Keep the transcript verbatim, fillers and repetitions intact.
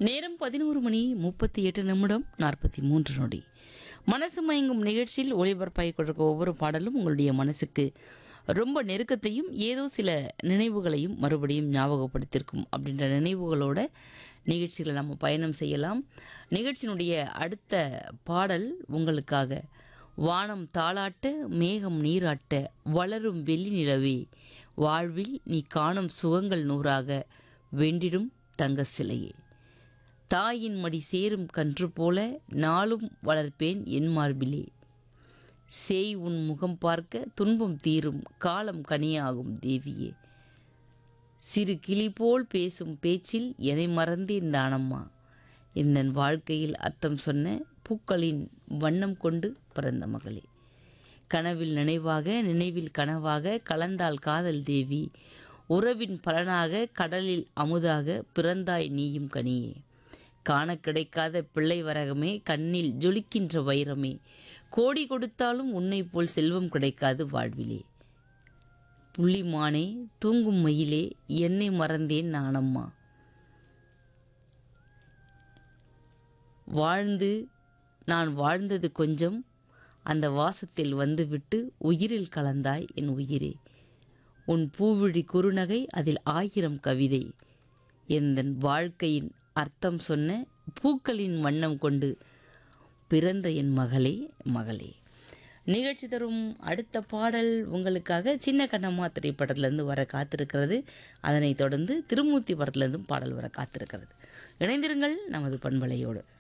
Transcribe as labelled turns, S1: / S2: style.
S1: நேரம் பதினோரு மணி முப்பத்தி எட்டு நிமிடம் நாற்பத்தி மூன்று நொடி. மனசு மயங்கும் நிகழ்ச்சியில் ஒளிபரப்பாகிக் கொண்டிருக்க ஒவ்வொரு பாடலும் உங்களுடைய மனசுக்கு ரொம்ப நெருக்கத்தையும் ஏதோ சில நினைவுகளையும் மறுபடியும் ஞாபகப்படுத்தியிருக்கும் அப்படின்ற நினைவுகளோட நிகழ்ச்சிகளை நம்ம பயணம் செய்யலாம். நிகழ்ச்சியினுடைய அடுத்த பாடல் உங்களுக்காக. வானம் தாளாட்ட மேகம் நீராட்ட வளரும் வெள்ளி நிலவே வாழ்வில் நீ காணும் சுகங்கள் நூறாக வெண்டிடும் தங்க சிலையே, தாயின் மடி சேரும் கன்று போல நாளும் வளர்ப்பேன் என் மார்பிலே, சேய் உன் முகம் பார்க்க துன்பம் தீரும் காலம் கனியாகும் தேவியே, சிறு கிளி போல் பேசும் பேச்சில் என்னை மறந்தேன் தானம்மா, இந்த வாழ்க்கையில் அர்த்தம் சொன்ன பூக்களின் வண்ணம் கொண்டு பிறந்த மகளே, கனவில் நினைவாக நினைவில் கனவாக கலந்தாள் காதல் தேவி, உறவின் பலனாக கடலில் அமுதாக பிறந்தாய் நீயும் கனியே, காண கிடைக்காத பிள்ளை வரகமே கண்ணில் ஜொலிக்கின்ற வைரமே, கோடி கொடுத்தாலும் உன்னை போல் செல்வம் கிடைக்காது வாழ்விலே, புள்ளிமானே தூங்கும் மயிலே என்னை மறந்தேன் நானம்மா, வாழ்ந்து நான் வாழ்ந்தது கொஞ்சம் அந்த வாசத்தில் வந்துவிட்டு உயிரில் கலந்தாய் என் உயிரே, உன் பூவிழி குறுநகை அதில் ஆயிரம் கவிதை, எந்தன் வாழ்க்கையின் அர்த்தம் சொன்ன பூக்களின் வண்ணம் கொண்டு பிறந்த என் மகளே மகளே. நிகழ்ச்சி தரும் அடுத்த பாடல் உங்களுக்காக சின்ன கண்ணம்மா திரைப்படத்திலேருந்து வர காத்திருக்கிறது. அதனைத் தொடர்ந்து திருமூர்த்தி படத்திலேருந்தும் பாடல் வர காத்திருக்கிறது. இணைந்திருங்கள் நமது பண்பலையோடு.